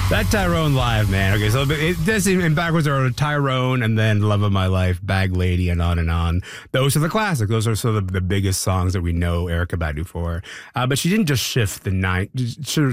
That Tyrone live, man. Okay, so it does seem in backwards order: Tyrone, and then Love of My Life, Bag Lady, and on and on. Those are the classics. Those are sort of the biggest songs that we know Erykah Badu for. But she didn't just shift the